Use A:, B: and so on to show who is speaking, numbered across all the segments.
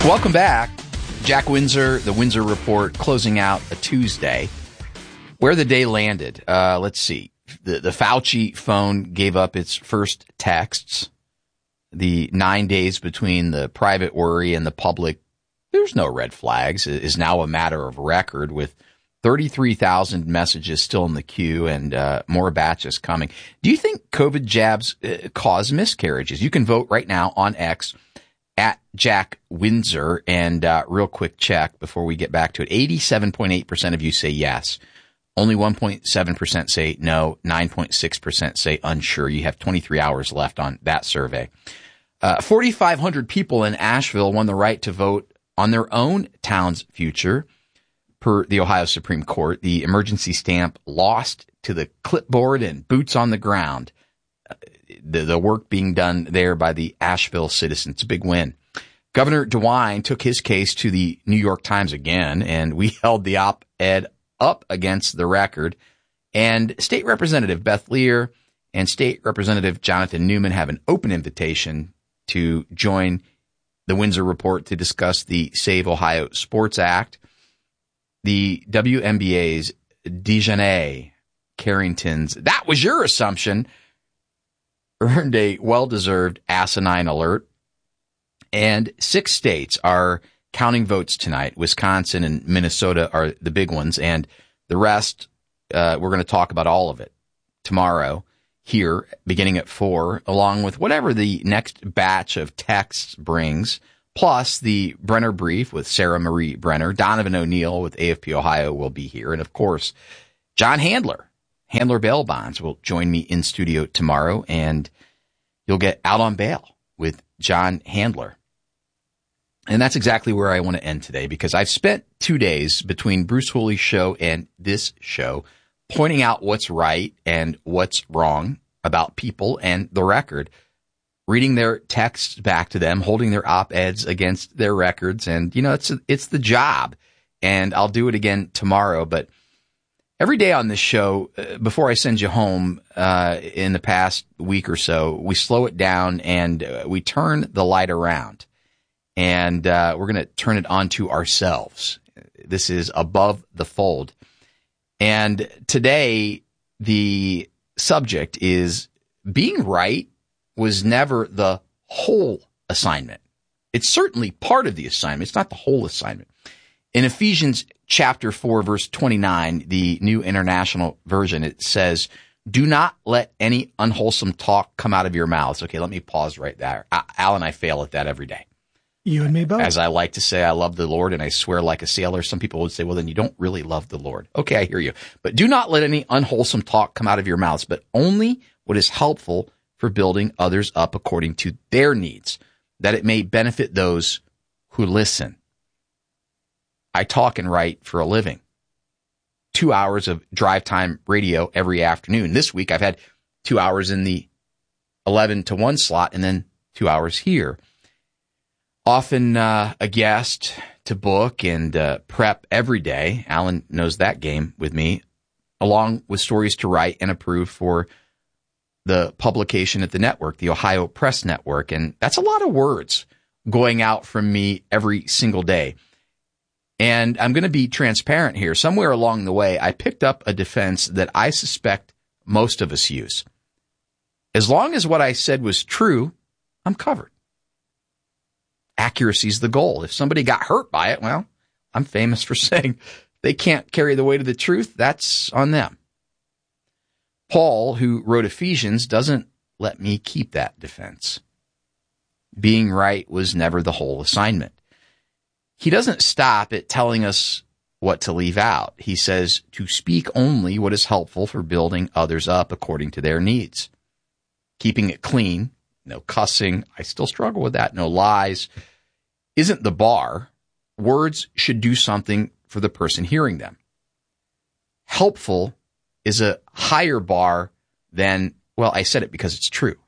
A: Welcome back. Jack Windsor, the Windsor Report, closing out a Tuesday. Where the day landed, let's see. The Fauci phone gave up its first texts. The 9 days between the private worry and the public, there's no red flags, is now a matter of record with 33,000 messages still in the queue and more batches coming. Do you think COVID jabs cause miscarriages? You can vote right now on X at Jack Windsor. And real quick check before we get back to it. 87.8% of you say yes. Only 1.7% say no. 9.6% say unsure. You have 23 hours left on that survey. 4,500 people in Asheville won the right to vote on their own town's future. Per the Ohio Supreme Court, the emergency stamp lost to the clipboard and boots on the ground. The work being done there by the Asheville citizens. It's a big win. Governor DeWine took his case to the New York Times again, and we held the op-ed up against the record. And State Representative Beth Lear and State Representative Jonathan Newman have an open invitation to join the Windsor Report to discuss the Save Ohio Sports Act. The WNBA's Dejanay Carrington's, that was your assumption, earned a well-deserved asinine alert. And 6 states are counting votes tonight. Wisconsin and Minnesota are the big ones. And the rest, we're going to talk about all of it tomorrow here, beginning at 4, along with whatever the next batch of texts brings, plus the Brenner Brief with Sarah Marie Brenner. Donovan O'Neill with AFP Ohio will be here. And, of course, John Handler Bail Bonds, will join me in studio tomorrow, and you'll get Out on Bail with John Handler. And that's exactly where I want to end today, because I've spent 2 days between Bruce Hooley's show and this show pointing out what's right and what's wrong about people and the record, reading their texts back to them, holding their op-eds against their records. And, you know, it's the job, and I'll do it again tomorrow. But every day on this show, before I send you home in the past week or so, we slow it down and we turn the light around. And we're going to turn it onto ourselves. This is Above the Fold. And today, the subject is being right was never the whole assignment. It's certainly part of the assignment. It's not the whole assignment. In Ephesians chapter 4, verse 29, the New International Version, it says, "Do not let any unwholesome talk come out of your mouths." Okay, let me pause right there. Al and I fail at that every day.
B: You and me both.
A: As I like to say, I love the Lord and I swear like a sailor. Some people would say, well, then you don't really love the Lord. Okay, I hear you. But do not let any unwholesome talk come out of your mouths, but only what is helpful for building others up according to their needs, that it may benefit those who listen. I talk and write for a living. 2 hours of drive time radio every afternoon. This week I've had 2 hours in the 11 to 1 slot and then 2 hours here. Often a guest to book and prep every day. Alan knows that game with me, along with stories to write and approve for the publication at the network, the Ohio Press Network. And that's a lot of words going out from me every single day. And I'm going to be transparent here. Somewhere along the way, I picked up a defense that I suspect most of us use. As long as what I said was true, I'm covered. Accuracy is the goal. If somebody got hurt by it, well, I'm famous for saying they can't carry the weight of the truth. That's on them. Paul, who wrote Ephesians, doesn't let me keep that defense. Being right was never the whole assignment. He doesn't stop at telling us what to leave out. He says to speak only what is helpful for building others up according to their needs. Keeping it clean, no cussing, I still struggle with that, no lies, isn't the bar. Words should do something for the person hearing them. Helpful is a higher bar than, well, I said it because it's true.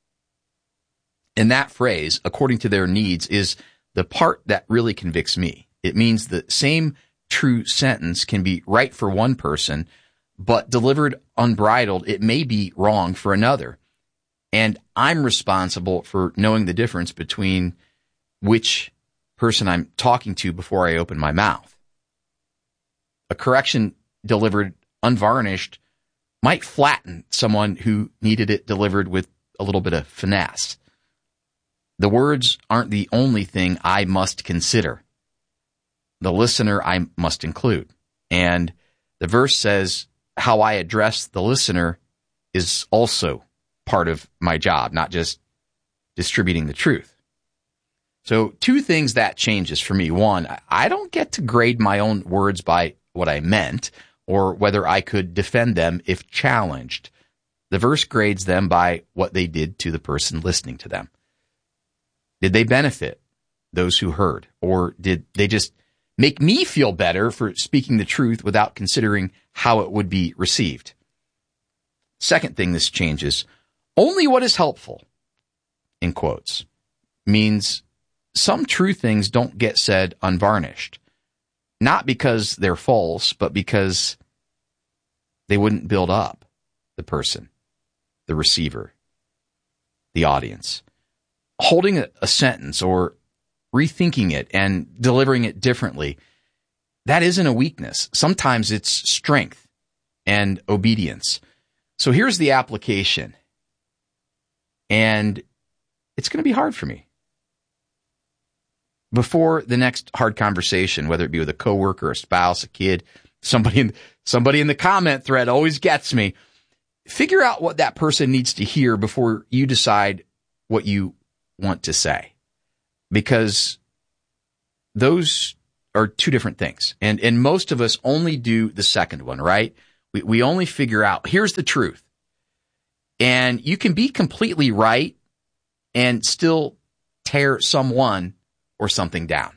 A: And that phrase, according to their needs, is the part that really convicts me. It means the same true sentence can be right for one person, but delivered unbridled, it may be wrong for another. And I'm responsible for knowing the difference between which person I'm talking to before I open my mouth. A correction delivered unvarnished might flatten someone who needed it delivered with a little bit of finesse. The words aren't the only thing I must consider. The listener I must include. And the verse says how I address the listener is also part of my job, not just distributing the truth. So 2 things that changes for me. 1, I don't get to grade my own words by what I meant or whether I could defend them if challenged. The verse grades them by what they did to the person listening to them. Did they benefit those who heard, or did they just make me feel better for speaking the truth without considering how it would be received? Second thing this changes, only what is helpful, in quotes, means some true things don't get said unvarnished. Not because they're false, but because they wouldn't build up the person, the receiver, the audience. Holding a sentence or rethinking it and delivering it differently, that isn't a weakness. Sometimes it's strength and obedience. So here's the application. And it's going to be hard for me. Before the next hard conversation, whether it be with a coworker, a spouse, a kid, somebody in the comment thread always gets me. Figure out what that person needs to hear before you decide what you want to say. Because those are 2 different things. And most of us only do the second one, right? We only figure out, here's the truth. And you can be completely right and still tear someone or something down.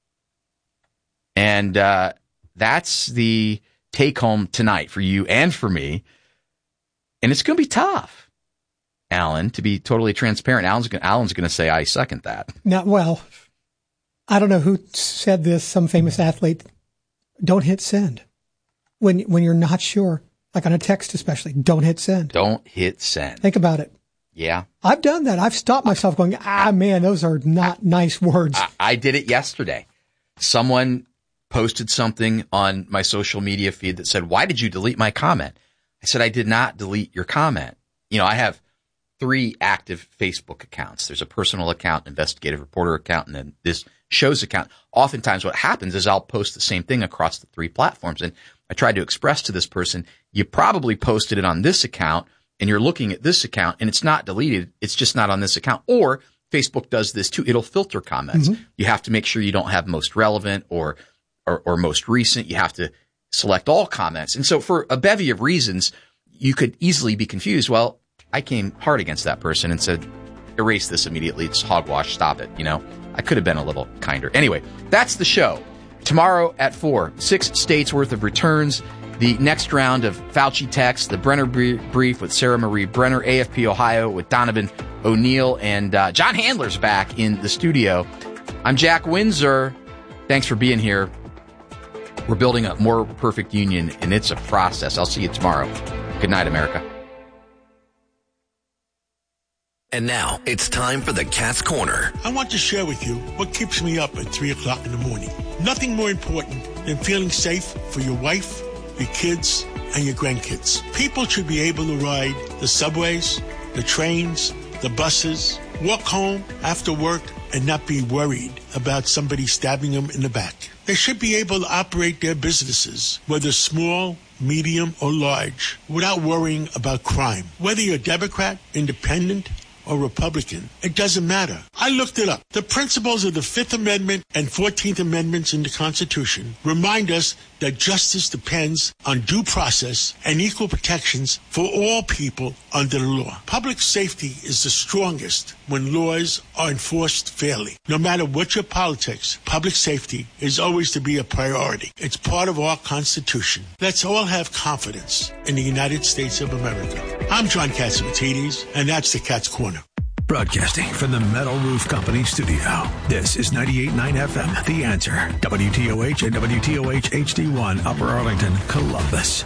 A: And that's the take home tonight for you and for me. And it's going to be tough, Alan, to be totally transparent. Alan's going to say, I second that.
B: Now, well, I don't know who said this, some famous athlete, don't hit send. When you're not sure, like on a text especially, don't hit send.
A: Don't hit send.
B: Think about it.
A: Yeah.
B: I've done that. I've stopped myself going, man, those are not nice words.
A: I did it yesterday. Someone posted something on my social media feed that said, why did you delete my comment? I said, I did not delete your comment. You know, I have 3 active Facebook accounts. There's a personal account, investigative reporter account, and then this show's account. Oftentimes what happens is I'll post the same thing across the 3 platforms. And I tried to express to this person, you probably posted it on this account and you're looking at this account and it's not deleted. It's just not on this account. Or Facebook does this too. It'll filter comments. Mm-hmm. You have to make sure you don't have most relevant or most recent. You have to select all comments. And so for a bevy of reasons, you could easily be confused. Well, I came hard against that person and said, erase this immediately. It's hogwash. Stop it. You know, I could have been a little kinder. Anyway, that's the show. Tomorrow at 4, 6 states worth of returns. The next round of Fauci Text, the Brenner Brief with Sarah Marie Brenner, AFP Ohio with Donovan O'Neill, and John Handler's back in the studio. I'm Jack Windsor. Thanks for being here. We're building a more perfect union, and it's a process. I'll see you tomorrow. Good night, America.
C: And now it's time for the Cat's Corner.
D: I want to share with you what keeps me up at 3 o'clock in the morning. Nothing more important than feeling safe for your wife, your kids, and your grandkids. People should be able to ride the subways, the trains, the buses, walk home after work, and not be worried about somebody stabbing them in the back. They should be able to operate their businesses, whether small, medium, or large, without worrying about crime. Whether you're Democrat, Independent, or Republican, it doesn't matter. I looked it up. The principles of the 5th Amendment and 14th Amendments in the Constitution remind us that justice depends on due process and equal protections for all people under the law. Public safety is the strongest when laws are enforced fairly. No matter what your politics, public safety is always to be a priority. It's part of our Constitution. Let's all have confidence in the United States of America. I'm John Catsimatidis, and that's the Cat's Corner.
E: Broadcasting from the Metal Roof Company studio. This is 98.9 FM, The Answer. WTOH and WTOH HD1, Upper Arlington, Columbus.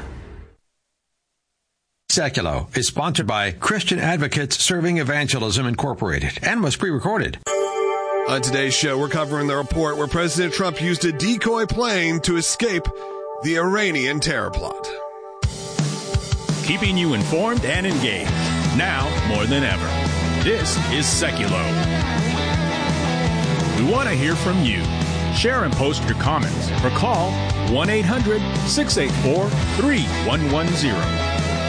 E: Seculo is sponsored by Christian Advocates Serving Evangelism Incorporated and was pre-recorded.
F: On today's show, we're covering the report where President Trump used a decoy plane to escape the Iranian terror plot.
G: Keeping you informed and engaged, now more than ever. This is Seculo. We want to hear from you. Share and post your comments or call 1-800-684-3110.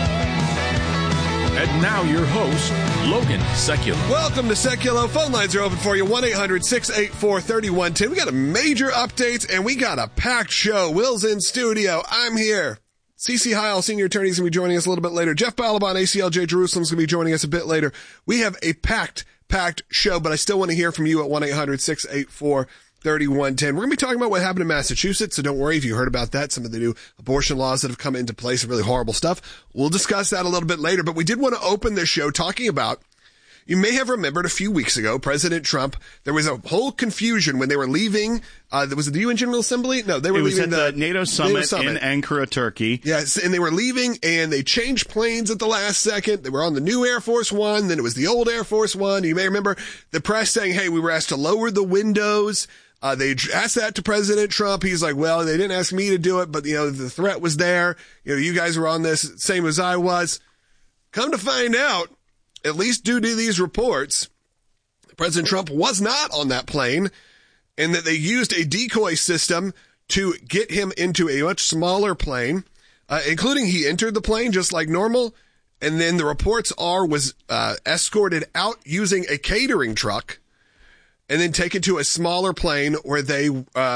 G: And now your host, Logan Seculo.
F: Welcome to Seculo. Phone lines are open for you, 1-800-684-3110. We got a major update, and we got a packed show. Will's in studio. I'm here. CeCe Heil, senior attorney, is going to be joining us a little bit later. Jeff Balaban, ACLJ Jerusalem, is going to be joining us a bit later. We have a packed show, but I still want to hear from you at 1-800-684-3110. We're going to be talking about what happened in Massachusetts, so don't worry if you heard about that. Some of the new abortion laws that have come into place, really horrible stuff. We'll discuss that a little bit later, but we did want to open this show talking about, you may have remembered a few weeks ago, President Trump, there was a whole confusion when they were leaving, was it the UN General Assembly? No, they were leaving
G: the NATO summit in Ankara, Turkey.
F: Yes, and they were leaving, and they changed planes at the last second. They were on the new Air Force One, then it was the old Air Force One. You may remember the press saying, hey, we were asked to lower the windows. They asked that to President Trump. He's like, well, they didn't ask me to do it, but, the threat was there. You guys were on this, same as I was. Come to find out, at least due to these reports, President Trump was not on that plane, and that they used a decoy system to get him into a much smaller plane, including he entered the plane just like normal, and then the reports was escorted out using a catering truck, and then taken to a smaller plane where they,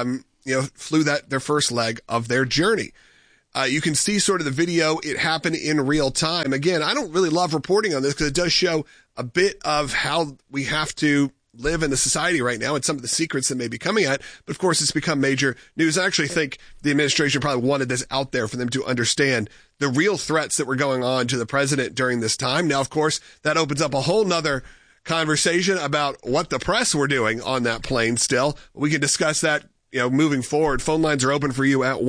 F: flew their first leg of their journey. You can see sort of the video. It happened in real time. Again, I don't really love reporting on this because it does show a bit of how we have to live in the society right now and some of the secrets that may be coming out. But of course, it's become major news. I actually think the administration probably wanted this out there for them to understand the real threats that were going on to the president during this time. Now, of course, that opens up a whole nother conversation about what the press were doing on that plane still. We can discuss that, moving forward. Phone lines are open for you at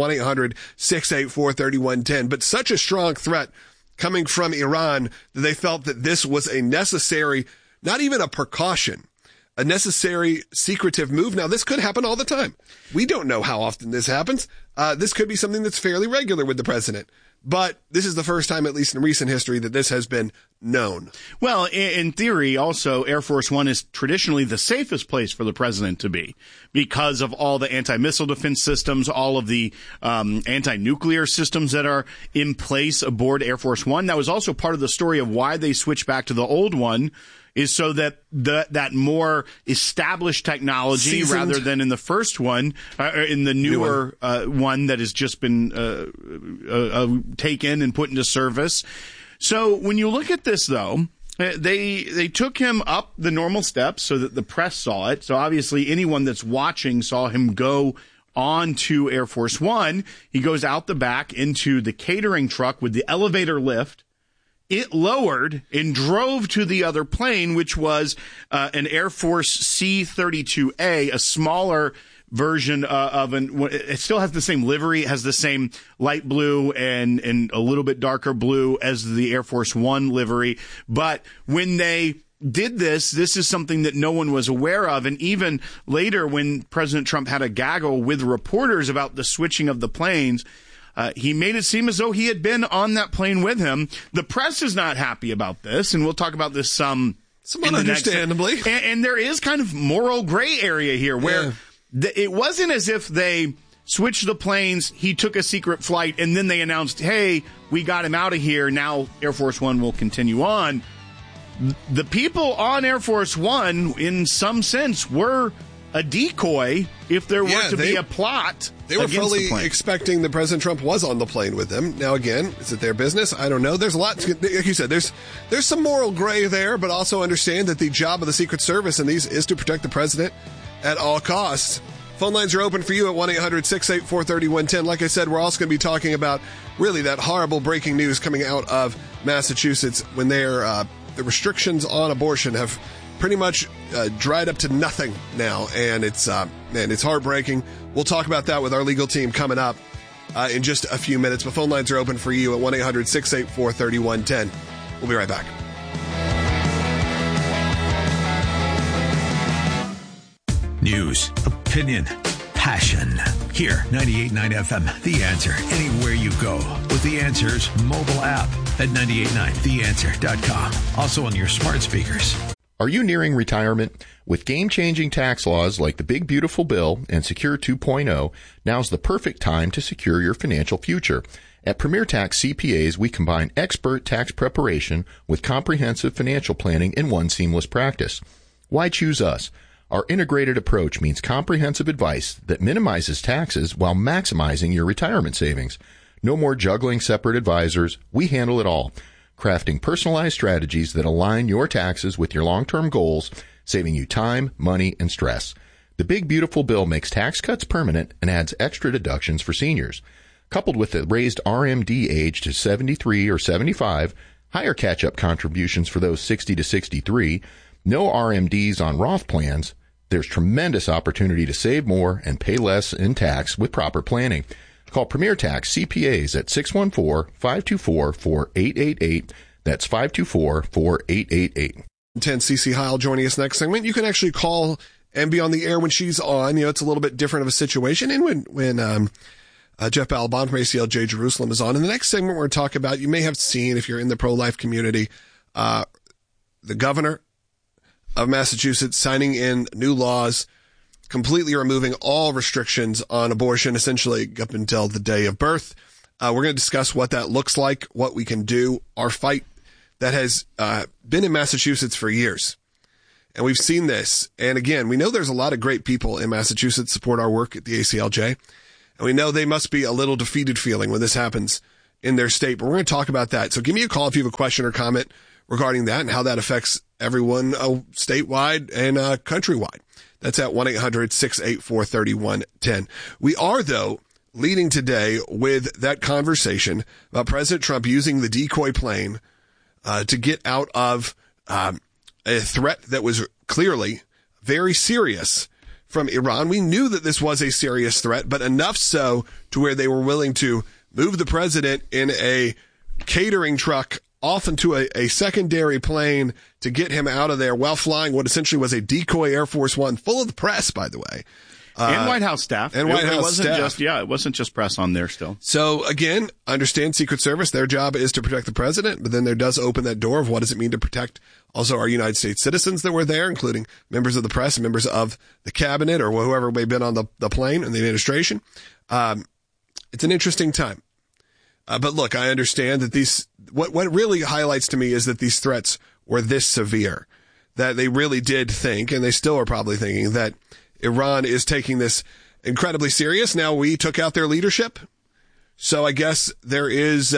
F: 1-800-684-3110. But such a strong threat coming from Iran that they felt that this was a necessary, not even a precaution, a necessary secretive move. Now, this could happen all the time. We don't know how often this happens. This could be something that's fairly regular with the president. But this is the first time, at least in recent history, that this has been known.
G: Well, in theory, also, Air Force One is traditionally the safest place for the president to be because of all the anti-missile defense systems, all of the anti-nuclear systems that are in place aboard Air Force One. That was also part of the story of why they switched back to the old one, is so that that more established technology, seasoned, rather than in the first one, in the newer one that has just been taken and put into service. So when you look at this, though, they took him up the normal steps so that the press saw it. So obviously anyone that's watching saw him go on to Air Force One. He goes out the back into the catering truck with the elevator lift. It lowered and drove to the other plane, which was an Air Force C-32A, a smaller version of it still has the same livery, has the same light blue and a little bit darker blue as the Air Force One livery. But when they did this is something that no one was aware of. And even later, when President Trump had a gaggle with reporters about the switching of the planes, he made it seem as though he had been on that plane with him. The press is not happy about this, and we'll talk about this somewhat
F: understandably.
G: And there is kind of moral gray area here where it wasn't as if they switched the planes, he took a secret flight, and then they announced, hey, we got him out of here, now Air Force One will continue on. The people on Air Force One, in some sense, were a decoy if there were to be a plot.
F: They were fully expecting that President Trump was on the plane with them. Now, again, is it their business? I don't know. There's a lot, like you said, there's some moral gray there, but also understand that the job of the Secret Service and these is to protect the president at all costs. Phone lines are open for you at 1-800-684-3110. Like I said, we're also going to be talking about really that horrible breaking news coming out of Massachusetts when the restrictions on abortion have pretty much dried up to nothing now, and it's heartbreaking. We'll talk about that with our legal team coming up in just a few minutes. But phone lines are open for you at 1-800-684-3110. We'll be right back.
E: News, opinion, passion. Here, 98.9 FM, The Answer. Anywhere you go with The Answer's mobile app at 989theanswer.com. Also on your smart speakers.
H: Are you nearing retirement? With game-changing tax laws like the Big Beautiful Bill and Secure 2.0, now's the perfect time to secure your financial future. At Premier Tax CPAs, we combine expert tax preparation with comprehensive financial planning in one seamless practice. Why choose us? Our integrated approach means comprehensive advice that minimizes taxes while maximizing your retirement savings. No more juggling separate advisors. We handle it all, crafting personalized strategies that align your taxes with your long-term goals, saving you time, money, and stress. The Big Beautiful Bill makes tax cuts permanent and adds extra deductions for seniors. Coupled with the raised RMD age to 73 or 75, higher catch-up contributions for those 60 to 63, no RMDs on Roth plans, there's tremendous opportunity to save more and pay less in tax with proper planning. Call Premier Tax CPAs at 614-524-4888. That's 524-4888.
F: 10 CC Heil joining us next segment. You can actually call and be on the air when she's on. You know, it's a little bit different of a situation. And when Jeff Balabon from ACLJ Jerusalem is on. In the next segment, we're going to talk about, you may have seen if you're in the pro-life community, the governor of Massachusetts signing in new laws, completely removing all restrictions on abortion, essentially up until the day of birth. We're going to discuss what that looks like, what we can do, our fight that has been in Massachusetts for years. And we've seen this. And again, we know there's a lot of great people in Massachusetts support our work at the ACLJ. And we know they must be a little defeated feeling when this happens in their state. But we're going to talk about that. So give me a call if you have a question or comment regarding that and how that affects everyone statewide and countrywide. That's at 1-800-684-3110. We are, though, leading today with that conversation about President Trump using the decoy plane to get out of a threat that was clearly very serious from Iran. We knew that this was a serious threat, but enough so to where they were willing to move the president in a catering truck off into a secondary plane to get him out of there while flying what essentially was a decoy Air Force One, full of the press, by the way.
G: And White House staff.
F: And White House staff.
G: It wasn't just press on there still.
F: So again, understand Secret Service, their job is to protect the president, but then there does open that door of what does it mean to protect also our United States citizens that were there, including members of the press and members of the cabinet or whoever may have been on the plane and the administration. It's an interesting time. But look, I understand that what really highlights to me is that these threats were this severe, that they really did think, and they still are probably thinking, that Iran is taking this incredibly serious. Now, we took out their leadership. So I guess there is,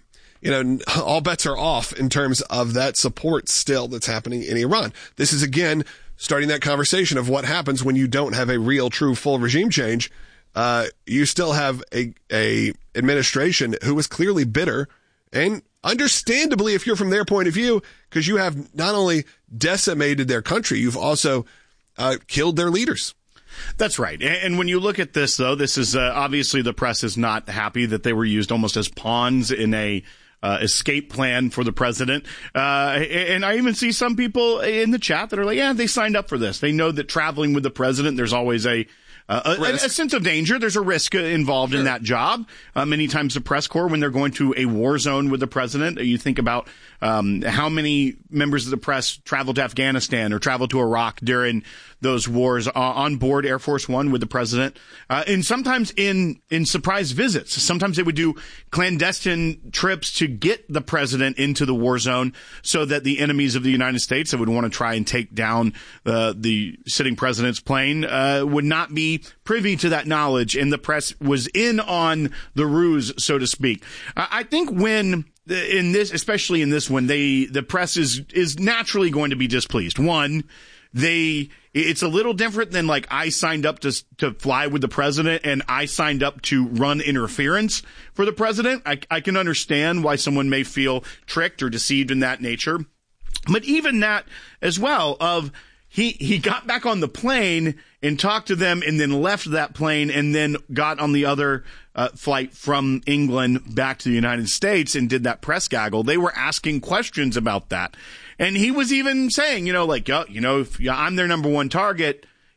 F: all bets are off in terms of that support still that's happening in Iran. This is, again, starting that conversation of what happens when you don't have a real, true, full regime change. You still have a administration who is clearly bitter, and understandably, if you're from their point of view, because you have not only decimated their country, you've also killed their leaders.
G: That's right. And when you look at this, though, this is obviously the press is not happy that they were used almost as pawns in a escape plan for the president. And I even see some people in the chat that are like, yeah, they signed up for this. They know that traveling with the president, there's always a sense of danger. There's a risk involved in that job. Many times the press corps, when they're going to a war zone with the president, you think about how many members of the press traveled to Afghanistan or traveled to Iraq during those wars on board Air Force One with the president, and sometimes in surprise visits. Sometimes they would do clandestine trips to get the president into the war zone so that the enemies of the United States that would want to try and take down the sitting president's plane would not be privy to that knowledge, and the press was in on the ruse, so to speak. I think when in this, especially in this one, the press is naturally going to be displeased. One, it's a little different than like I signed up to fly with the president and I signed up to run interference for the president. I can understand why someone may feel tricked or deceived in that nature. But even that as well of he got back on the plane and talked to them and then left that plane and then got on the other flight from England back to the United States and did that press gaggle. They were asking questions about that. And he was even saying, if I'm their number one target,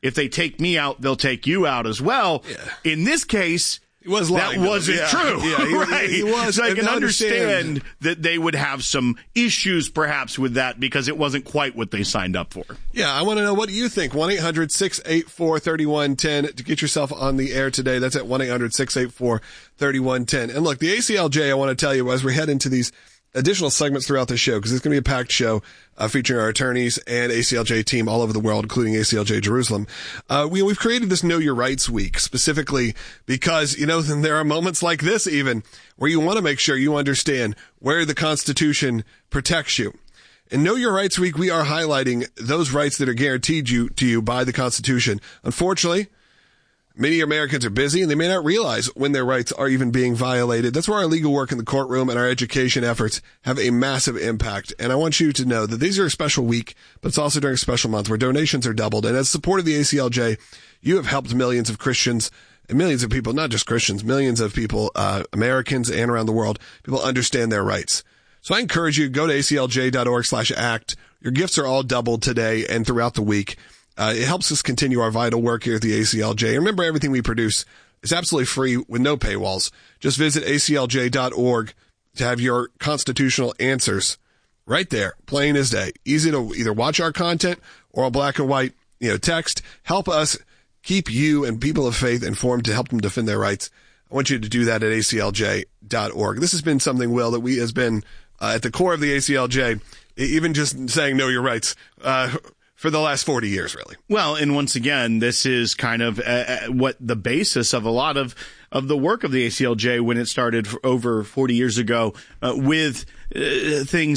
G: if they take me out, they'll take you out as well.
F: Yeah.
G: In this case,
F: that
G: wasn't true.
F: Yeah,
G: right.
F: he was.
G: So I can understand that they would have some issues perhaps with that because it wasn't quite what they signed up for.
F: Yeah, I want to know what you think. 1-800-684-3110 to get yourself on the air today. That's at 1-800-684-3110. And look, the ACLJ, I want to tell you, as we head into these additional segments throughout the show, because it's going to be a packed show featuring our attorneys and ACLJ team all over the world, including ACLJ Jerusalem. We've created this Know Your Rights Week specifically because, there are moments like this even where you want to make sure you understand where the Constitution protects you. In Know Your Rights Week, we are highlighting those rights that are guaranteed to you by the Constitution. Unfortunately, many Americans are busy and they may not realize when their rights are even being violated. That's where our legal work in the courtroom and our education efforts have a massive impact. And I want you to know that these are a special week, but it's also during a special month where donations are doubled. And as support of the ACLJ, you have helped millions of Christians and millions of people, not just Christians, millions of people, Americans and around the world, people understand their rights. So I encourage you to go to aclj.org/act. Your gifts are all doubled today and throughout the week. It helps us continue our vital work here at the ACLJ. And remember, everything we produce is absolutely free with no paywalls. Just visit aclj.org to have your constitutional answers right there, plain as day. Easy to either watch our content or a black and white, text. Help us keep you and people of faith informed to help them defend their rights. I want you to do that at aclj.org. This has been something, Will, that has been at the core of the ACLJ, even just saying know your rights, for the last 40 years, really.
G: Well, and once again, this is kind of what the basis of a lot of the work of the ACLJ when it started over 40 years ago with things